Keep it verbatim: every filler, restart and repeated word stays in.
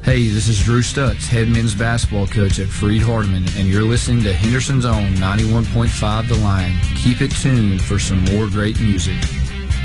Hey, this is Drew Stutz, head men's basketball coach at Freed Hardeman, and you're listening to Henderson's Own ninety-one point five The Line. Keep it tuned for some more great music.